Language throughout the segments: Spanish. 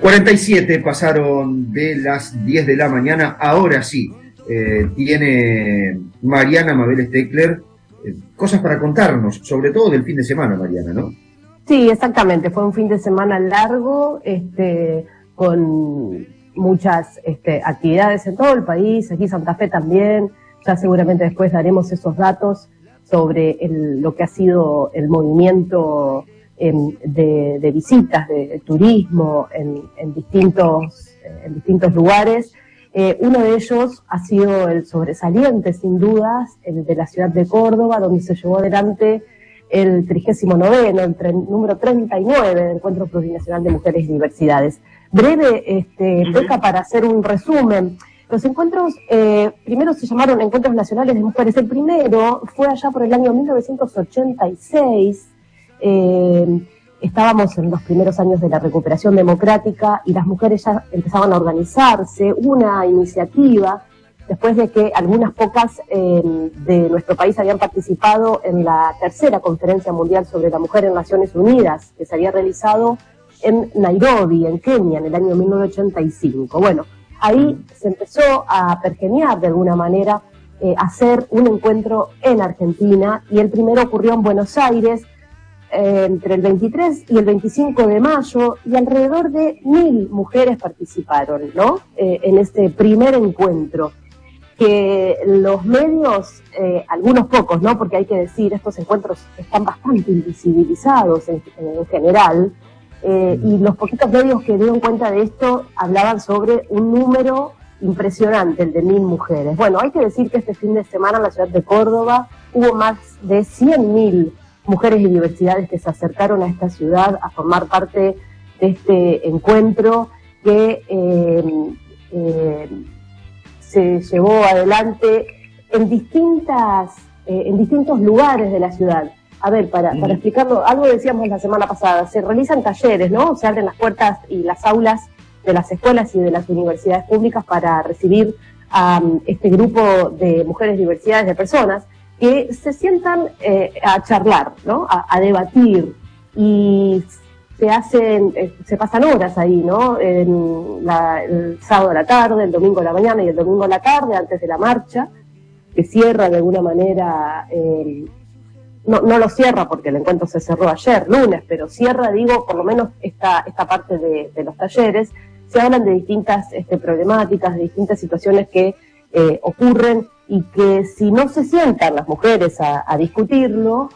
47 pasaron de las 10 de la mañana. Ahora sí, tiene Mariana Mabel Steckler cosas para contarnos, sobre todo del fin de semana, Mariana, ¿no? Sí, exactamente. Fue un fin de semana largo, con muchas actividades en todo el país, aquí en Santa Fe también. Ya seguramente después daremos esos datos sobre lo que ha sido el movimiento de visitas, de turismo en distintos lugares. Uno de ellos ha sido el sobresaliente, sin dudas, el de la ciudad de Córdoba, donde se llevó adelante el 39º, el número 39 del Encuentro Plurinacional de Mujeres y Diversidades. Breve, Peca, para hacer un resumen. Los encuentros, primero se llamaron Encuentros Nacionales de Mujeres. El primero fue allá por el año 1986. Estábamos en los primeros años de la recuperación democrática y las mujeres ya empezaban a organizarse, una iniciativa, después de que algunas pocas de nuestro país habían participado en la tercera conferencia mundial sobre la mujer en Naciones Unidas, que se había realizado en Nairobi, en Kenia, en el año 1985. Bueno, ahí se empezó a pergeñar de alguna manera, hacer un encuentro en Argentina, y el primero ocurrió en Buenos Aires, entre el 23 y el 25 de mayo, y alrededor de 1000 mujeres participaron, ¿no? En este primer encuentro, que los medios, algunos pocos, ¿no? Porque hay que decir, estos encuentros están bastante invisibilizados en general, y los poquitos medios que dieron cuenta de esto hablaban sobre un número impresionante, el de 1000 mujeres. Bueno, hay que decir que este fin de semana en la ciudad de Córdoba hubo más de 100.000 mujeres y diversidades que se acercaron a esta ciudad a formar parte de este encuentro que se llevó adelante en distintos lugares de la ciudad. A ver, para explicarlo, algo decíamos la semana pasada, se realizan talleres, ¿no? Se abren las puertas y las aulas de las escuelas y de las universidades públicas para recibir a este grupo de mujeres, diversidades, de personas que se sientan a charlar, ¿no? A debatir, y se pasan horas ahí, ¿no? El sábado a la tarde, el domingo a la mañana y el domingo a la tarde, antes de la marcha, que cierra de alguna manera, no lo cierra porque el encuentro se cerró ayer, lunes, pero cierra, digo, por lo menos esta parte de los talleres. Se hablan de distintas problemáticas, de distintas situaciones que ocurren, y que si no se sientan las mujeres a discutirlo,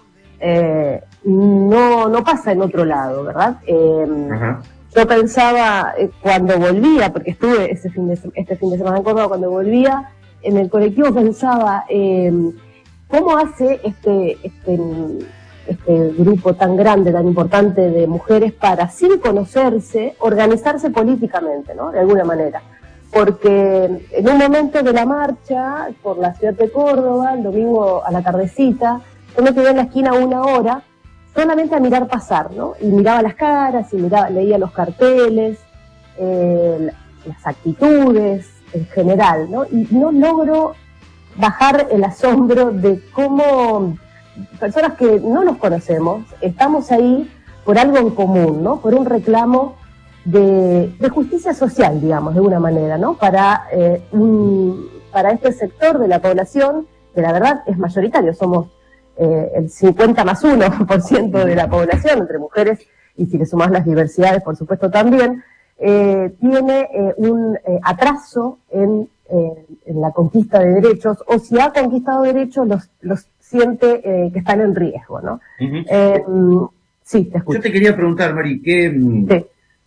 no pasa en otro lado, ¿verdad? Yo pensaba, cuando volvía, porque estuve este fin de semana en Córdoba, cuando volvía en el colectivo pensaba, ¿cómo hace este grupo tan grande, tan importante de mujeres para, sin conocerse, organizarse políticamente, ¿no? De alguna manera. Porque en un momento de la marcha por la ciudad de Córdoba, el domingo a la tardecita, yo me quedé en la esquina 1 hora solamente a mirar pasar, ¿no? Y miraba las caras, y leía los carteles, las actitudes en general, ¿no? Y no logro bajar el asombro de cómo personas que no nos conocemos estamos ahí por algo en común, ¿no? Por un reclamo de justicia social, digamos, de una manera, ¿no? Para este sector de la población, que la verdad es mayoritario, somos el 50+1% de la población, entre mujeres, y si le sumás las diversidades, por supuesto, también, tiene un atraso en la conquista de derechos, o si ha conquistado derechos, los siente que están en riesgo, ¿no? Sí, te escucho. Yo te quería preguntar, Mari, Sí.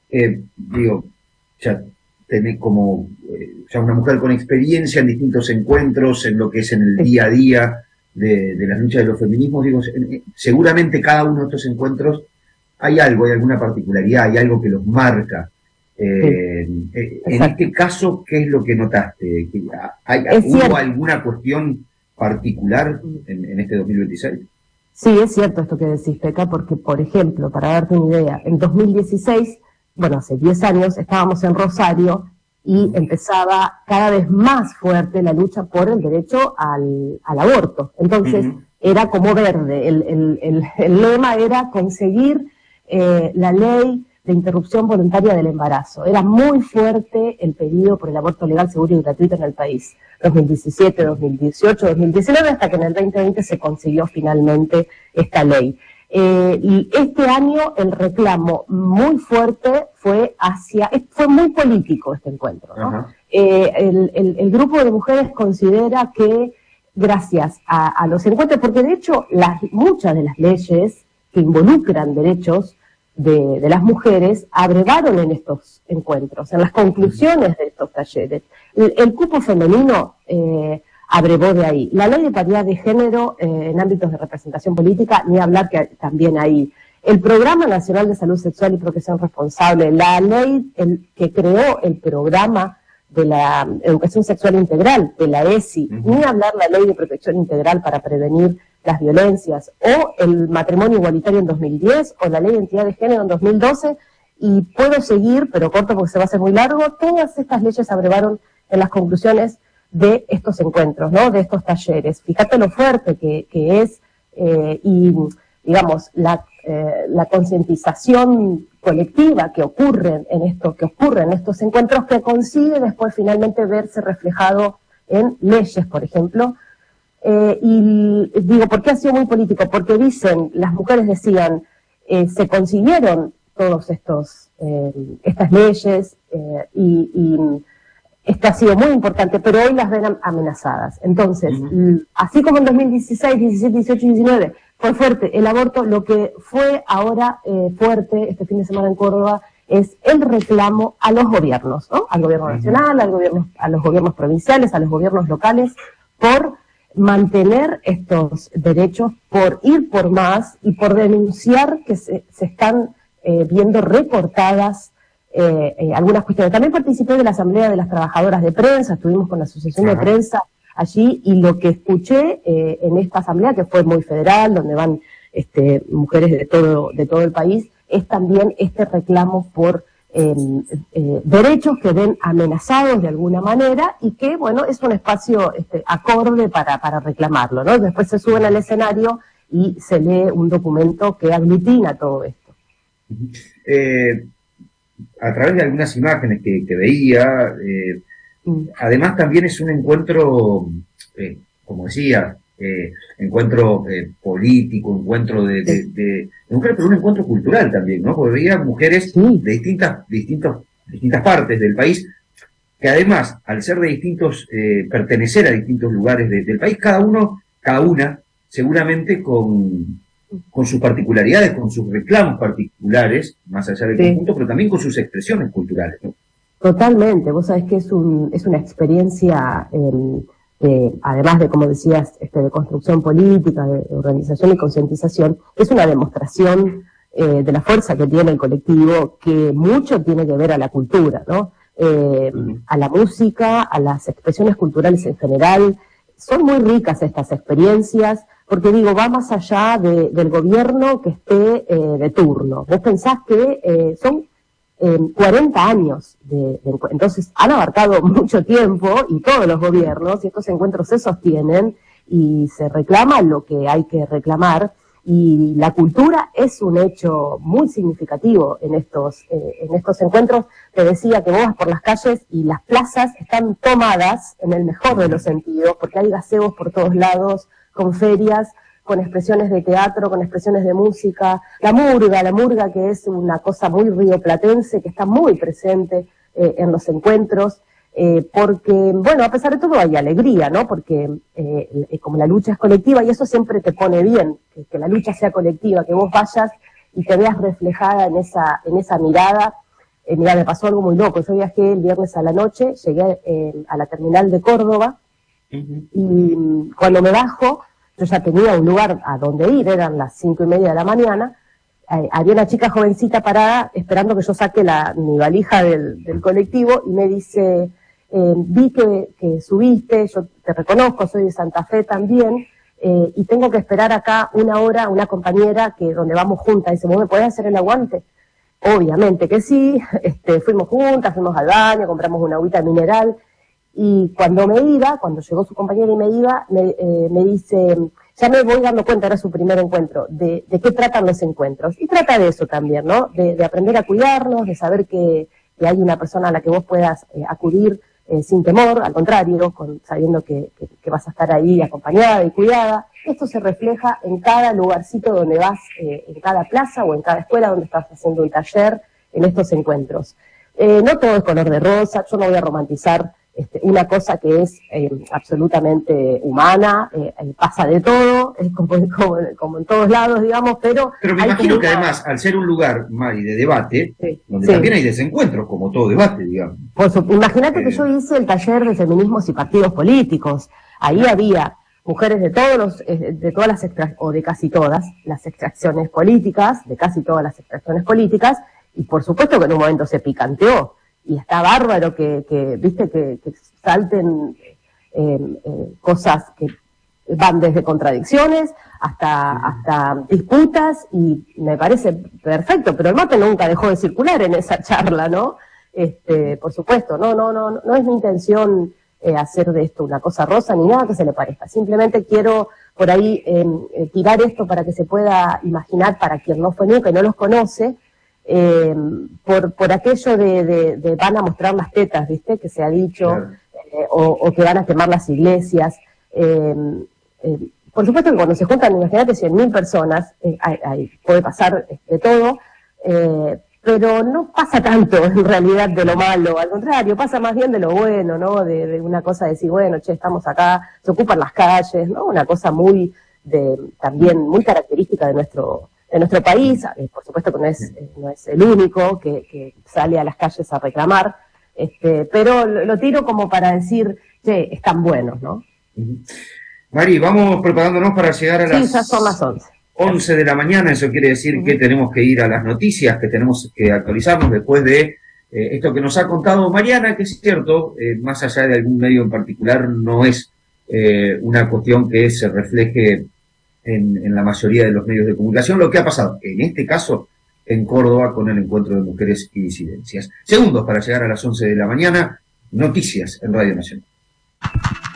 Ya tenés como ya una mujer con experiencia en distintos encuentros, en lo que es en el día a día de las luchas de los feminismos, seguramente cada uno de estos encuentros hay alguna particularidad, hay algo que los marca. En este caso, ¿qué es lo que notaste? ¿Hubo alguna cuestión particular en este 2026? Sí, es cierto esto que decís, Peca, porque, por ejemplo, para darte una idea, en 2016, bueno, hace 10 años, estábamos en Rosario y empezaba cada vez más fuerte la lucha por el derecho al aborto. Entonces, era como verde, el lema era conseguir la ley de interrupción voluntaria del embarazo. Era muy fuerte el pedido por el aborto legal, seguro y gratuito en el país. 2017, 2018, 2019, hasta que en el 2020 se consiguió finalmente esta ley. Y este año el reclamo muy fuerte fue muy político este encuentro, ¿no? El grupo de mujeres considera que gracias a los encuentros, porque de hecho muchas de las leyes que involucran derechos de las mujeres abrevaron en estos encuentros, en las conclusiones de estos talleres. El cupo femenino abrevó de ahí. La ley de paridad de género en ámbitos de representación política, ni hablar que también ahí. El Programa Nacional de Salud Sexual y Protección Responsable, la ley que creó el programa de la educación sexual integral, de la ESI, ni hablar la ley de protección integral para prevenir las violencias, o el matrimonio igualitario en 2010, o la ley de identidad de género en 2012, y puedo seguir, pero corto porque se va a hacer muy largo. Todas estas leyes abrevaron en las conclusiones de estos encuentros, ¿no? De estos talleres. Fíjate lo fuerte que es, y digamos, la concientización colectiva que ocurre en estos encuentros, que consigue después finalmente verse reflejado en leyes, por ejemplo. Y digo, ¿por qué ha sido muy político? Porque las mujeres decían, se consiguieron todos estas leyes, y esto ha sido muy importante, pero hoy las ven amenazadas. Entonces, así como en 2016, 17, 18 y 19 fue fuerte el aborto, lo que fue ahora fuerte este fin de semana en Córdoba es el reclamo a los gobiernos, ¿no? Al gobierno nacional, a los gobiernos provinciales, a los gobiernos locales, por mantener estos derechos, por ir por más y por denunciar que se están viendo recortadas algunas cuestiones. También participé de la Asamblea de las Trabajadoras de Prensa, estuvimos con la Asociación de Prensa allí, y lo que escuché en esta asamblea, que fue muy federal, donde van mujeres de todo el país, es también este reclamo por derechos que ven amenazados de alguna manera, y que, bueno, es un espacio acorde para reclamarlo, ¿no? Después se suben al escenario y se lee un documento que aglutina todo esto. A través de algunas imágenes que veía, además también es un encuentro, como decía, encuentro político, encuentro de mujeres, pero un encuentro cultural también, ¿no? Porque veía mujeres de distintas partes del país, que además, al ser de pertenecer a distintos lugares del país, cada una, seguramente con sus particularidades, con sus reclamos particulares, más allá del conjunto, pero también con sus expresiones culturales, ¿no? Totalmente, vos sabés que es una experiencia, además de, como decías, de construcción política, de organización y concientización, es una demostración de la fuerza que tiene el colectivo, que mucho tiene que ver a la cultura, ¿no? A la música, a las expresiones culturales en general. Son muy ricas estas experiencias, porque digo, va más allá del gobierno que esté de turno. Vos pensás que son 40 años entonces han abarcado mucho tiempo, y todos los gobiernos, y estos encuentros se sostienen y se reclama lo que hay que reclamar, y la cultura es un hecho muy significativo en estos encuentros. Te decía que vos vas por las calles y las plazas están tomadas en el mejor de los sentidos, porque hay gazebos por todos lados, con ferias, con expresiones de teatro, con expresiones de música, la murga, que es una cosa muy rioplatense, que está muy presente en los encuentros, porque, bueno, a pesar de todo hay alegría, ¿no? Porque como la lucha es colectiva, y eso siempre te pone bien, que la lucha sea colectiva, que vos vayas y te veas reflejada en esa mirada. Mirá, me pasó algo muy loco. Yo viajé el viernes a la noche, llegué a la terminal de Córdoba, y cuando me bajo, yo ya tenía un lugar a donde ir, eran las 5:30 de la mañana, había una chica jovencita parada esperando que yo saque mi valija del colectivo, y me dice, vi que subiste, yo te reconozco, soy de Santa Fe también, y tengo que esperar acá una hora a una compañera donde vamos juntas. Dice, ¿vos me podés hacer el aguante? Obviamente que sí, fuimos juntas, fuimos al baño, compramos una agüita mineral, y cuando llegó su compañera y me iba, me dice, ya me voy dando cuenta, era su primer encuentro, de qué tratan los encuentros. Y trata de eso también, ¿no? De aprender a cuidarnos, de saber que hay una persona a la que vos puedas acudir sin temor, al contrario, sabiendo que vas a estar ahí acompañada y cuidada. Esto se refleja en cada lugarcito donde vas, en cada plaza o en cada escuela donde estás haciendo un taller, en estos encuentros. No todo es color de rosa, yo no voy a romantizar una cosa que es absolutamente humana, pasa de todo, es como en todos lados, digamos, pero me imagino que además, al ser un lugar, Mari, de debate, donde también hay desencuentros, como todo debate, digamos. Imagínate que yo hice el taller de feminismos y partidos políticos, ahí había mujeres de todas las o de casi todas las extracciones políticas, de casi todas las extracciones políticas, y por supuesto que en un momento se picanteó, y está bárbaro que salten cosas que van desde contradicciones hasta disputas, y me parece perfecto, pero el mate nunca dejó de circular en esa charla, ¿no? Por supuesto, no es mi intención hacer de esto una cosa rosa ni nada que se le parezca, simplemente quiero por ahí tirar esto para que se pueda imaginar, para quien no fue nunca y no los conoce, por aquello de van a mostrar las tetas, ¿viste? Que se ha dicho, claro. O que van a quemar las iglesias. Por supuesto que cuando se juntan, imagínate, 100.000 personas, puede pasar de todo, pero no pasa tanto en realidad de lo malo, al contrario, pasa más bien de lo bueno, ¿no? De una cosa de decir, bueno, che, estamos acá, se ocupan las calles, ¿no? Una cosa también muy característica de nuestro país. Por supuesto que no es el único que sale a las calles a reclamar, pero lo tiro como para decir, che, están buenos, ¿no? Mari, vamos preparándonos para llegar a las... Sí, ya son las 11 de la mañana, eso quiere decir que tenemos que ir a las noticias, que tenemos que actualizarnos después de esto que nos ha contado Mariana, que es cierto, más allá de algún medio en particular, no es una cuestión que se refleje en la mayoría de los medios de comunicación, lo que ha pasado, en este caso, en Córdoba, con el encuentro de mujeres y disidencias. Segundos para llegar a las 11 de la mañana, noticias en Radio Nacional.